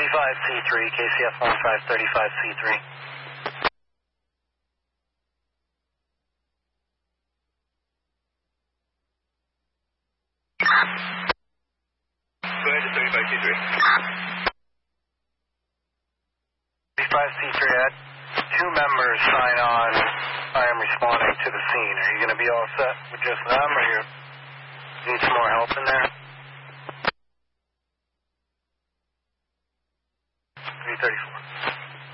35C3, KCF 1535C3. Go ahead to 35C3. 35C3, I had 2 members sign on. I am responding to the scene. Are you going to be all set with just them, or you need some more help in there? 334.